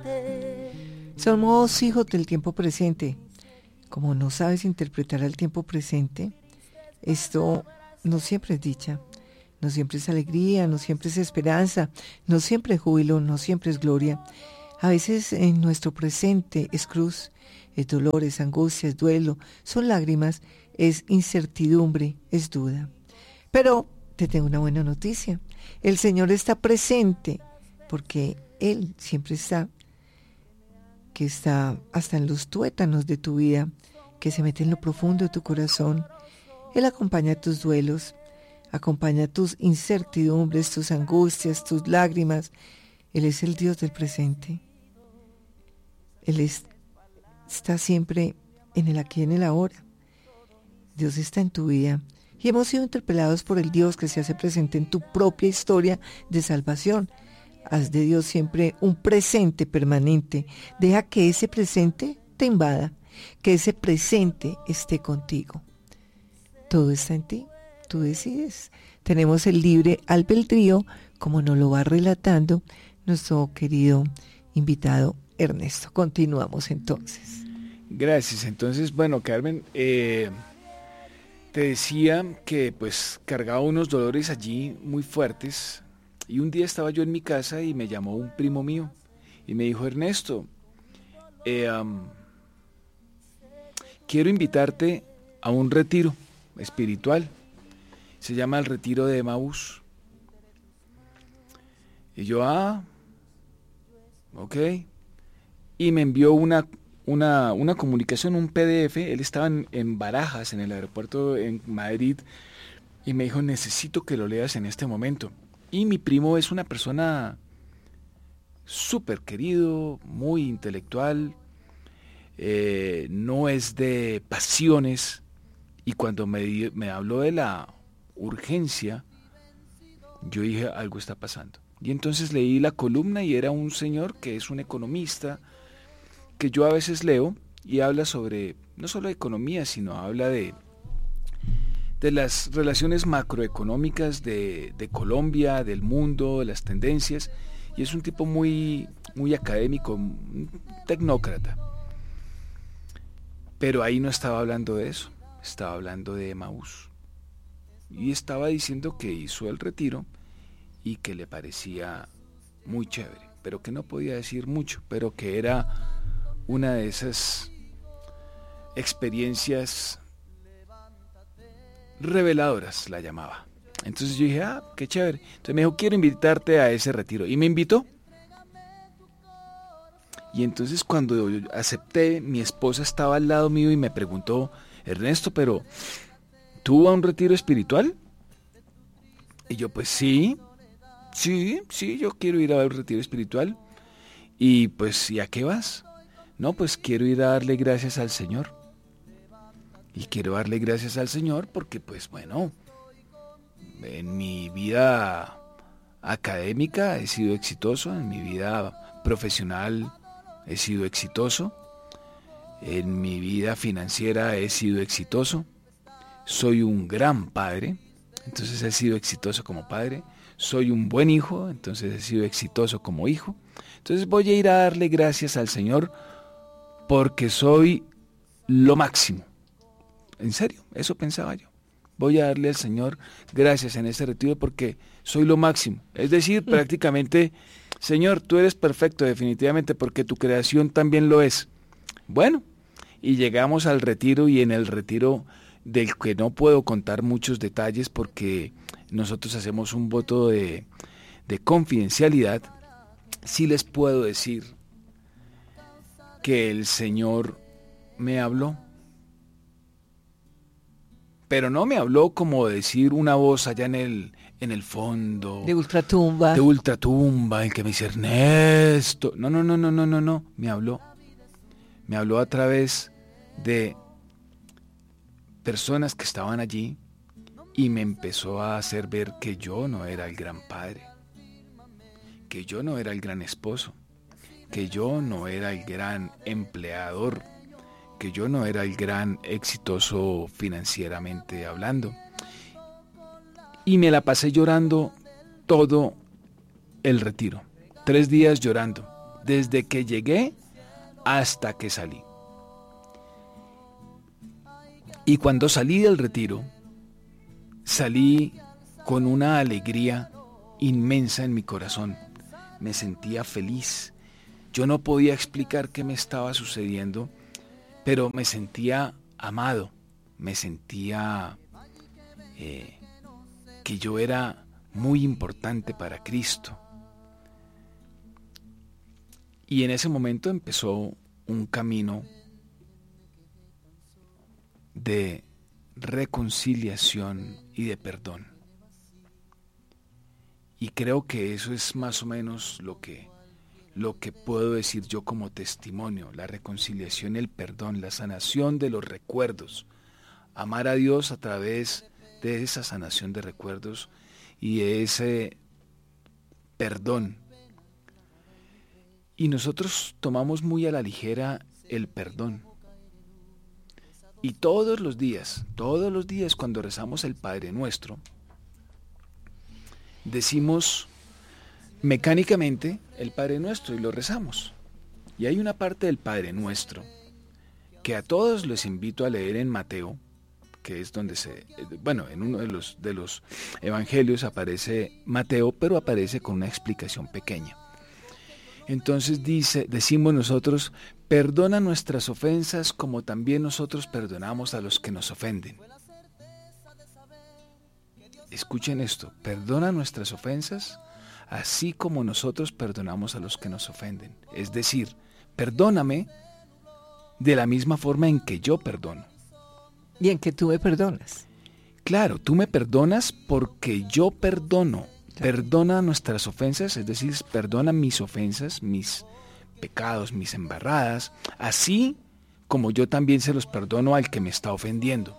Somos hijos del tiempo presente. Como no sabes interpretar al tiempo presente, esto no siempre es dicha, no siempre es alegría, no siempre es esperanza, no siempre es júbilo, no siempre es gloria. A veces en nuestro presente es cruz, es dolor, es angustia, es duelo, son lágrimas, es incertidumbre, es duda. Pero te tengo una buena noticia. El Señor está presente porque Él siempre está, que está hasta en los tuétanos de tu vida, que se mete en lo profundo de tu corazón. Él acompaña tus duelos, acompaña tus incertidumbres, tus angustias, tus lágrimas. Él es el Dios del presente. Él está siempre en el aquí y en el ahora. Dios está en tu vida. Y hemos sido interpelados por el Dios que se hace presente en tu propia historia de salvación. Haz de Dios siempre un presente permanente. Deja que ese presente te invada, que ese presente esté contigo. Todo está en ti, tú decides. Tenemos el libre albedrío, como nos lo va relatando nuestro querido invitado Ernesto. Continuamos entonces. Gracias. Entonces, bueno, Carmen, te decía que pues cargaba unos dolores allí muy fuertes. Y un día estaba yo en mi casa y me llamó un primo mío y me dijo: Ernesto, quiero invitarte a un retiro espiritual. Se llama el Retiro de Emaús. Y yo, ok. Y me envió una comunicación, un PDF. Él estaba en Barajas, en el aeropuerto en Madrid, y me dijo: necesito que lo leas en este momento. Y mi primo es una persona súper querido, muy intelectual, no es de pasiones, y cuando me habló de la urgencia, yo dije: algo está pasando. Y entonces leí la columna y era un señor que es un economista, que yo a veces leo, y habla sobre, no solo economía, sino habla de las relaciones macroeconómicas de Colombia, del mundo, de las tendencias, y es un tipo muy, muy académico, un tecnócrata. Pero ahí no estaba hablando de eso, estaba hablando de Emaús. Y estaba diciendo que hizo el retiro y que le parecía muy chévere, pero que no podía decir mucho, pero que era una de esas experiencias reveladoras, la llamaba. Entonces yo dije: qué chévere. Entonces me dijo: quiero invitarte a ese retiro. Y me invitó. Y entonces cuando yo acepté, mi esposa estaba al lado mío y me preguntó: Ernesto, pero ¿tú a un retiro espiritual? Y yo: pues sí, yo quiero ir a un retiro espiritual. Y pues, ¿y a qué vas? No, pues quiero ir a darle gracias al Señor. Y quiero darle gracias al Señor porque, pues bueno, en mi vida académica he sido exitoso, en mi vida profesional he sido exitoso, en mi vida financiera he sido exitoso, soy un gran padre, entonces he sido exitoso como padre, soy un buen hijo, entonces he sido exitoso como hijo, entonces voy a ir a darle gracias al Señor porque soy lo máximo. En serio, eso pensaba yo. Voy a darle al Señor gracias en este retiro porque soy lo máximo. Es decir, prácticamente: Señor, tú eres perfecto definitivamente porque tu creación también lo es. Bueno, y llegamos al retiro, y en el retiro, del que no puedo contar muchos detalles porque nosotros hacemos un voto de confidencialidad, sí les puedo decir que el Señor me habló. Pero no me habló como decir una voz allá en el fondo. De ultratumba. De ultratumba, en que me dice: Ernesto. No. Me habló. Me habló a través de personas que estaban allí y me empezó a hacer ver que yo no era el gran padre, que yo no era el gran esposo, que yo no era el gran empleador, que yo no era el gran exitoso financieramente hablando. Y me la pasé llorando todo el retiro, 3 días llorando, desde que llegué hasta que salí. Y cuando salí del retiro, salí con una alegría inmensa en mi corazón. Me sentía feliz. Yo no podía explicar qué me estaba sucediendo, pero me sentía amado. Me sentía que yo era muy importante para Cristo. Y en ese momento empezó un camino de reconciliación y de perdón. Y creo que eso es más o menos lo que puedo decir yo como testimonio: la reconciliación, el perdón, la sanación de los recuerdos. Amar a Dios a través de esa sanación de recuerdos y de ese perdón. Y nosotros tomamos muy a la ligera el perdón. Y todos los días cuando rezamos el Padre Nuestro, decimos mecánicamente el Padre Nuestro y lo rezamos. Y hay una parte del Padre Nuestro que a todos les invito a leer en Mateo, que es donde en uno de los evangelios aparece Mateo, pero aparece con una explicación pequeña. Entonces decimos nosotros: perdona nuestras ofensas como también nosotros perdonamos a los que nos ofenden. Escuchen esto: perdona nuestras ofensas así como nosotros perdonamos a los que nos ofenden. Es decir, perdóname de la misma forma en que yo perdono. Y en que tú me perdonas. Claro, tú me perdonas porque yo perdono. Perdona nuestras ofensas, es decir, perdona mis ofensas, mis pecados, mis embarradas, así como yo también se los perdono al que me está ofendiendo.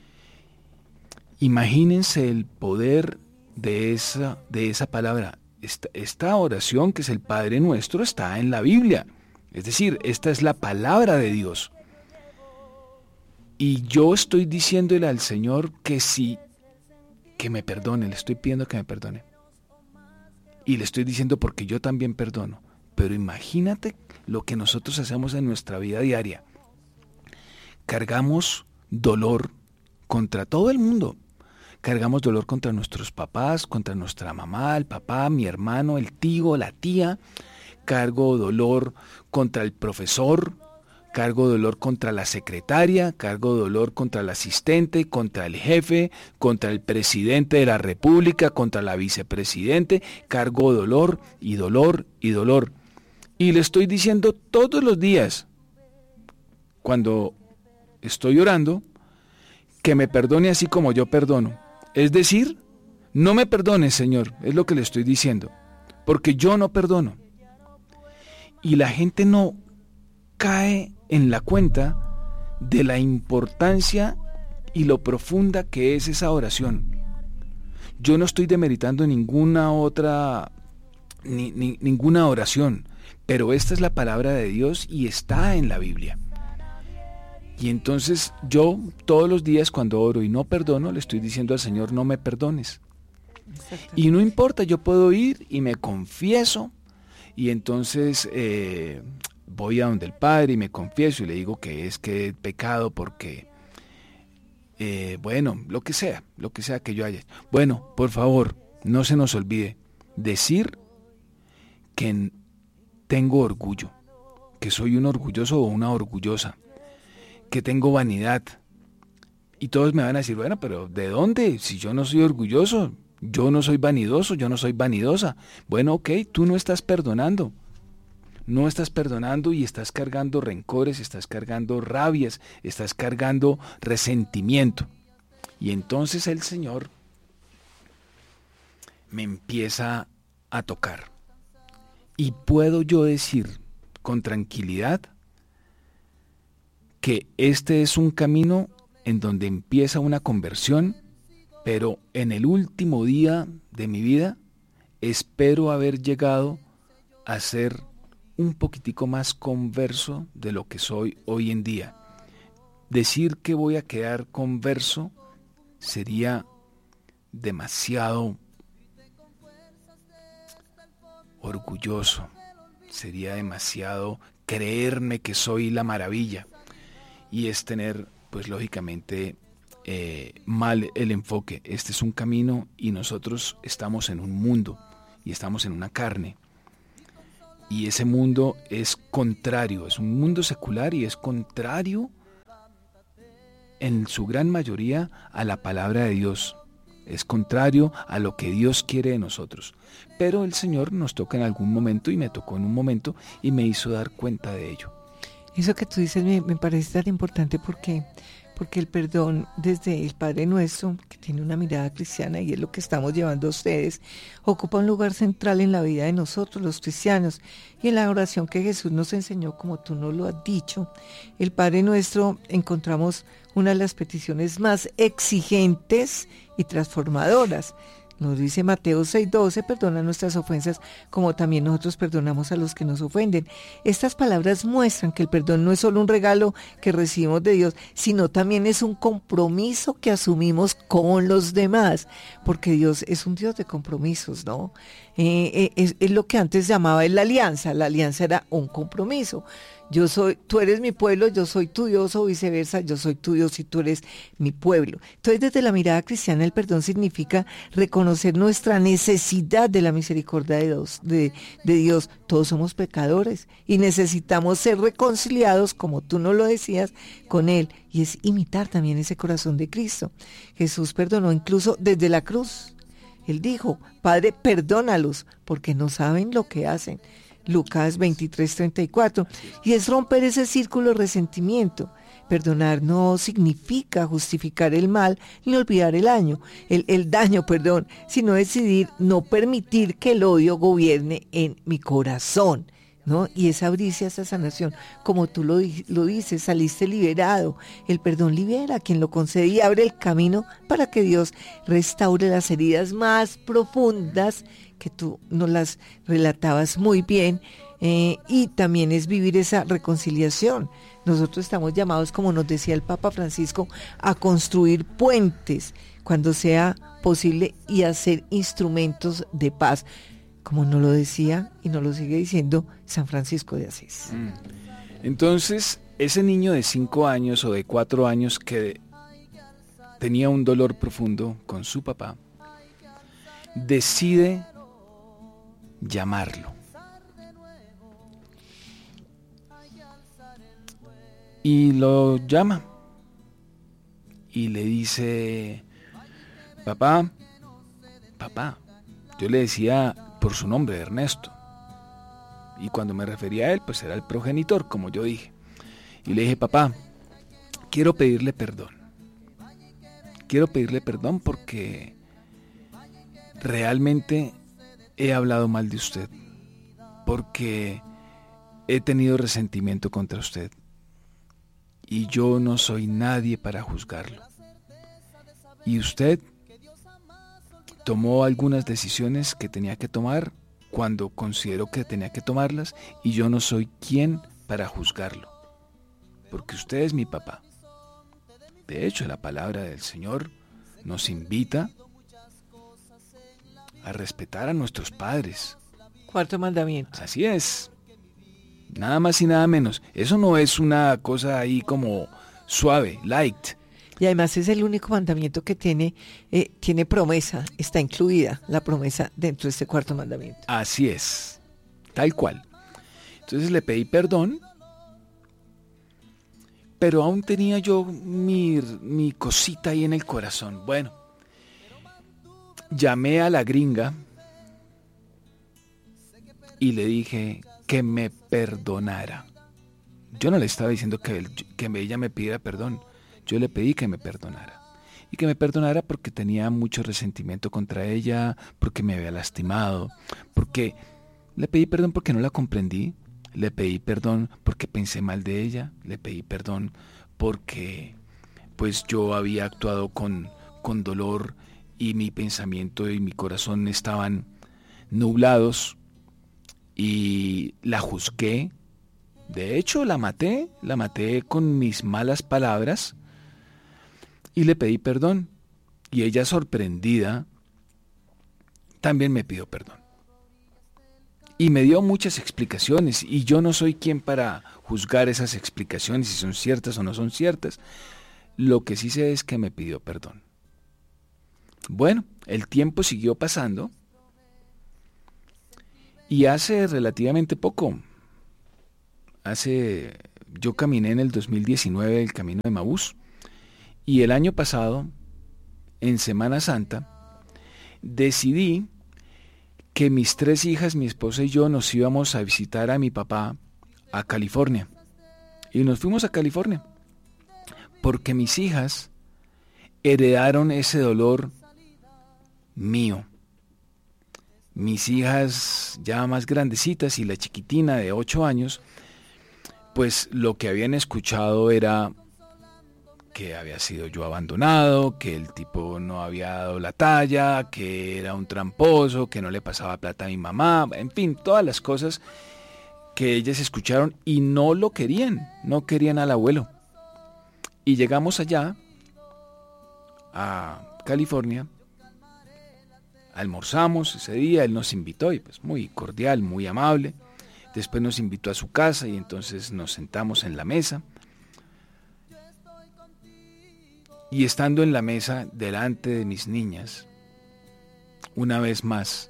Imagínense el poder de esa palabra. Esta oración, que es el Padre Nuestro, está en la Biblia. Es decir, esta es la palabra de Dios. Y yo estoy diciéndole al Señor que me perdone, le estoy pidiendo que me perdone. Y le estoy diciendo porque yo también perdono. Pero imagínate lo que nosotros hacemos en nuestra vida diaria. Cargamos dolor contra todo el mundo. Cargamos dolor contra nuestros papás, contra nuestra mamá, el papá, mi hermano, el tío, la tía. Cargo dolor contra el profesor. Cargo dolor contra la secretaria, cargo dolor contra el asistente, contra el jefe, contra el presidente de la república, contra la vicepresidente. Cargo dolor y dolor y dolor. Y le estoy diciendo todos los días, cuando estoy orando, que me perdone así como yo perdono. Es decir, no me perdones, Señor, es lo que le estoy diciendo, porque yo no perdono. Y la gente no cae en la cuenta de la importancia y lo profunda que es esa oración. Yo no estoy demeritando ninguna otra, ninguna oración, pero esta es la palabra de Dios y está en la Biblia. Y entonces yo todos los días cuando oro y no perdono, le estoy diciendo al Señor: no me perdones. Y no importa, yo puedo ir y me confieso, y entonces voy a donde el Padre y me confieso y le digo que he pecado porque, lo que sea que yo haya. Bueno, por favor, no se nos olvide decir que tengo orgullo, que soy un orgulloso o una orgullosa, que tengo vanidad. Y todos me van a decir: bueno, pero ¿de dónde? Si yo no soy orgulloso, yo no soy vanidoso, yo no soy vanidosa. Bueno, ok, tú no estás perdonando. No estás perdonando y estás cargando rencores, estás cargando rabias, estás cargando resentimiento. Y entonces el Señor me empieza a tocar. Y puedo yo decir con tranquilidad que este es un camino en donde empieza una conversión, pero en el último día de mi vida espero haber llegado a ser un poquitico más converso de lo que soy hoy en día. Decir que voy a quedar converso sería demasiado orgulloso, sería demasiado creerme que soy la maravilla. Y es tener, pues lógicamente, mal el enfoque. Este es un camino y nosotros estamos en un mundo y estamos en una carne. Y ese mundo es contrario, es un mundo secular y es contrario en su gran mayoría a la palabra de Dios. Es contrario a lo que Dios quiere de nosotros. Pero el Señor nos toca en algún momento, y me tocó en un momento, y me hizo dar cuenta de ello. Eso que tú dices me parece tan importante porque el perdón desde el Padre Nuestro, que tiene una mirada cristiana y es lo que estamos llevando a ustedes, ocupa un lugar central en la vida de nosotros los cristianos y en la oración que Jesús nos enseñó, como tú nos lo has dicho. El Padre Nuestro encontramos una de las peticiones más exigentes y transformadoras. Nos dice Mateo 6:12, perdona nuestras ofensas como también nosotros perdonamos a los que nos ofenden. Estas palabras muestran que el perdón no es solo un regalo que recibimos de Dios, sino también es un compromiso que asumimos con los demás, porque Dios es un Dios de compromisos, ¿no? Es lo que antes llamaba la alianza era un compromiso. Tú eres mi pueblo, yo soy tu Dios, o viceversa, yo soy tu Dios y tú eres mi pueblo. Entonces, desde la mirada cristiana, el perdón significa reconocer nuestra necesidad de la misericordia de Dios. Todos somos pecadores y necesitamos ser reconciliados, como tú nos lo decías, con Él. Y es imitar también ese corazón de Cristo. Jesús perdonó incluso desde la cruz. Él dijo, Padre, perdónalos, porque no saben lo que hacen. Lucas 23:34, y es romper ese círculo de resentimiento. Perdonar no significa justificar el mal ni olvidar el daño, sino decidir no permitir que el odio gobierne en mi corazón, ¿no? Y es abrirse a esa sanación, como tú lo dices, saliste liberado. El perdón libera, quien lo concede y abre el camino para que Dios restaure las heridas más profundas, que tú nos las relatabas muy bien, y también es vivir esa reconciliación. Nosotros estamos llamados, como nos decía el Papa Francisco, a construir puentes cuando sea posible y a ser instrumentos de paz, como nos lo decía y nos lo sigue diciendo San Francisco de Asís. Entonces, ese niño de 5 años o de 4 años que tenía un dolor profundo con su papá, decide llamarlo. Y lo llama. Y le dice, papá. Yo le decía por su nombre, Ernesto. Y cuando me refería a él, pues era el progenitor, como yo dije. Y le dije, papá, quiero pedirle perdón. Quiero pedirle perdón porque realmente he hablado mal de usted, porque he tenido resentimiento contra usted y yo no soy nadie para juzgarlo. Y usted tomó algunas decisiones que tenía que tomar cuando consideró que tenía que tomarlas y yo no soy quien para juzgarlo, porque usted es mi papá. De hecho, la palabra del Señor nos invita a respetar a nuestros padres. Cuarto mandamiento. Así es. Nada más y nada menos. Eso no es una cosa ahí como suave, light. Y además es el único mandamiento que tiene promesa. Está incluida la promesa dentro de este cuarto mandamiento. Así es. Tal cual. Entonces le pedí perdón, pero aún tenía yo mi cosita ahí en el corazón. Bueno, llamé a la gringa y le dije que me perdonara. Yo no le estaba diciendo que ella me pidiera perdón. Yo le pedí que me perdonara. Y que me perdonara porque tenía mucho resentimiento contra ella, porque me había lastimado, porque le pedí perdón porque no la comprendí, le pedí perdón porque pensé mal de ella, le pedí perdón porque pues yo había actuado con dolor y mi pensamiento y mi corazón estaban nublados y la juzgué. De hecho, la maté con mis malas palabras y le pedí perdón. Y ella, sorprendida, también me pidió perdón. Y me dio muchas explicaciones, y yo no soy quien para juzgar esas explicaciones, si son ciertas o no son ciertas. Lo que sí sé es que me pidió perdón. Bueno, el tiempo siguió pasando, y hace relativamente poco, yo caminé en el 2019 el Camino de Emaús, y el año pasado, en Semana Santa, decidí que mis 3 hijas, mi esposa y yo, nos íbamos a visitar a mi papá a California. Y nos fuimos a California porque mis hijas heredaron ese dolor mío. Mis hijas ya más grandecitas y la chiquitina de 8 años, pues lo que habían escuchado era que había sido yo abandonado, que el tipo no había dado la talla, que era un tramposo, que no le pasaba plata a mi mamá, en fin, todas las cosas que ellas escucharon y no lo querían, no querían al abuelo. Y llegamos allá, a California, almorzamos ese día, él nos invitó, y pues muy cordial, muy amable. Después nos invitó a su casa y entonces nos sentamos en la mesa. Y estando en la mesa delante de mis niñas, una vez más,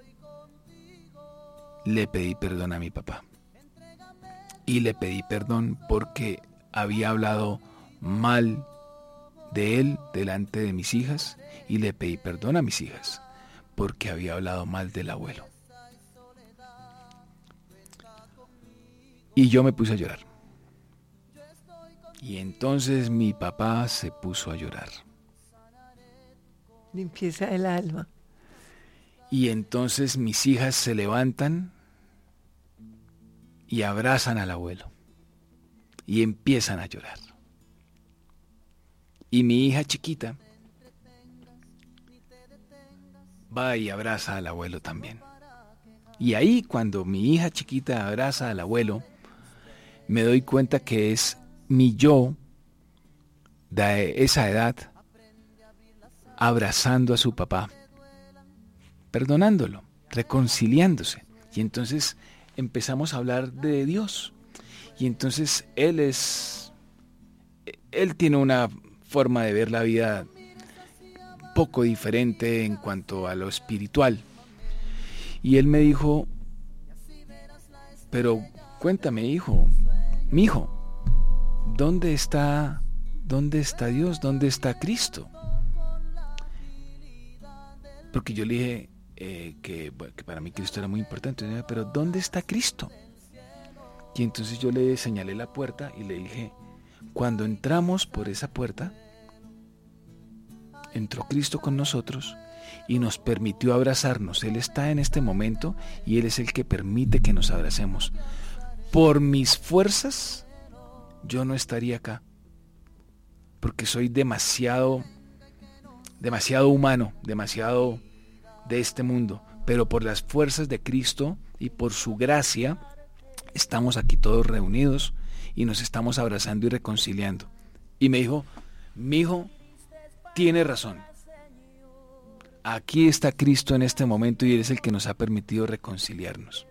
le pedí perdón a mi papá. Y le pedí perdón porque había hablado mal de él delante de mis hijas, y le pedí perdón a mis hijas porque había hablado mal del abuelo. Y yo me puse a llorar. Y entonces mi papá se puso a llorar. Limpieza del alma. Y entonces mis hijas se levantan y abrazan al abuelo. Y empiezan a llorar. Y mi hija chiquita va y abraza al abuelo también. Y ahí, cuando mi hija chiquita abraza al abuelo, me doy cuenta que es mi yo de esa edad abrazando a su papá, perdonándolo, reconciliándose. Y entonces empezamos a hablar de Dios. Y entonces él tiene una forma de ver la vida poco diferente en cuanto a lo espiritual. Y él me dijo: pero cuéntame, mijo, ¿dónde está Dios? ¿Dónde está Cristo? Porque yo le dije que para mí Cristo era muy importante. Pero ¿dónde está Cristo? Y entonces yo le señalé la puerta y le dije: cuando entramos por esa puerta, entró Cristo con nosotros y nos permitió abrazarnos. Él está en este momento y Él es el que permite que nos abracemos. Por mis fuerzas, yo no estaría acá, porque soy demasiado humano, demasiado de este mundo. Pero por las fuerzas de Cristo y por su gracia, estamos aquí todos reunidos y nos estamos abrazando y reconciliando. Y me dijo: mijo, tiene razón. Aquí está Cristo en este momento y Él es el que nos ha permitido reconciliarnos.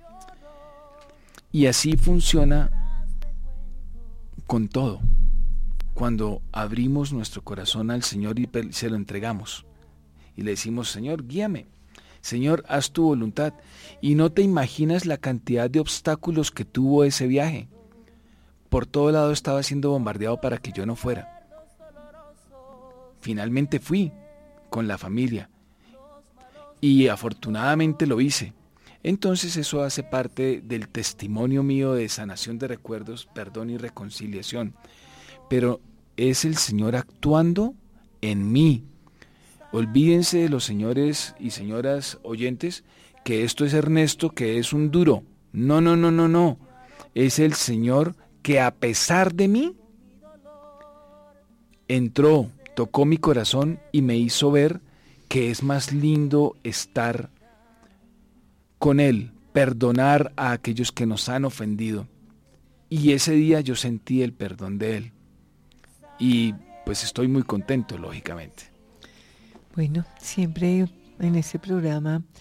Y así funciona con todo. Cuando abrimos nuestro corazón al Señor y se lo entregamos y le decimos: Señor, guíame. Señor, haz tu voluntad. Y no te imaginas la cantidad de obstáculos que tuvo ese viaje. Por todo lado estaba siendo bombardeado para que yo no fuera. Finalmente fui con la familia y afortunadamente lo hice. Entonces eso hace parte del testimonio mío de sanación de recuerdos, perdón y reconciliación. Pero es el Señor actuando en mí. Olvídense, los señores y señoras oyentes, que esto es Ernesto, que es un duro. No. Es el Señor que, a pesar de mí, entró, tocó mi corazón y me hizo ver que es más lindo estar con Él, perdonar a aquellos que nos han ofendido. Y ese día yo sentí el perdón de Él. Y pues estoy muy contento, lógicamente. Bueno, siempre en este programa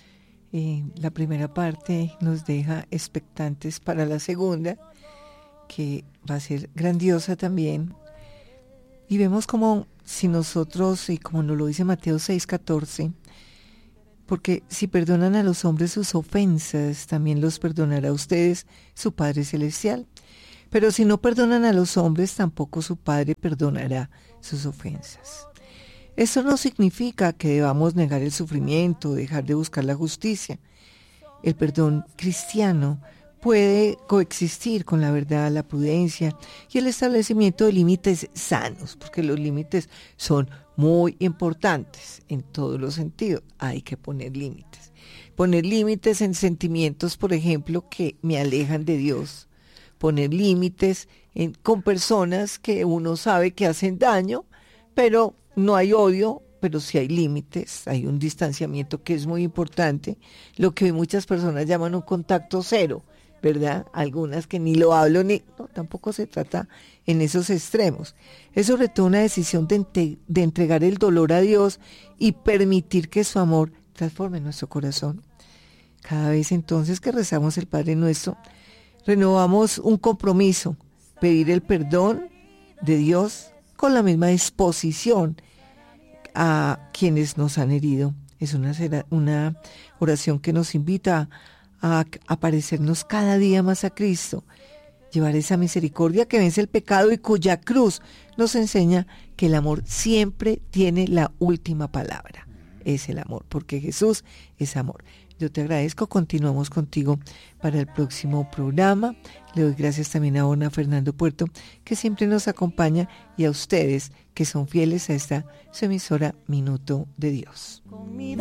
La primera parte nos deja expectantes para la segunda, que va a ser grandiosa también. Y vemos como si nosotros, y como nos lo dice Mateo 6:14, porque si perdonan a los hombres sus ofensas, también los perdonará a ustedes su Padre Celestial. Pero si no perdonan a los hombres, tampoco su Padre perdonará sus ofensas. Esto no significa que debamos negar el sufrimiento, dejar de buscar la justicia. El perdón cristiano puede coexistir con la verdad, la prudencia y el establecimiento de límites sanos, porque los límites son muy importantes en todos los sentidos. Hay que poner límites. Poner límites en sentimientos, por ejemplo, que me alejan de Dios. Poner límites con personas que uno sabe que hacen daño, pero no hay odio, pero sí hay límites, hay un distanciamiento que es muy importante, lo que muchas personas llaman un contacto cero, ¿verdad? Algunas que ni lo hablo, no, tampoco se trata en esos extremos. Es sobre todo una decisión de entregar el dolor a Dios y permitir que su amor transforme nuestro corazón. Cada vez entonces que rezamos el Padre Nuestro, renovamos un compromiso, pedir el perdón de Dios con la misma disposición a quienes nos han herido. Es una oración que nos invita a parecernos cada día más a Cristo, llevar esa misericordia que vence el pecado y cuya cruz nos enseña que el amor siempre tiene la última palabra. Es el amor, porque Jesús es amor. Yo te agradezco, continuamos contigo para el próximo programa. Le doy gracias también a Ona Fernando Puerto, que siempre nos acompaña, y a ustedes que son fieles a esta su emisora Minuto de Dios.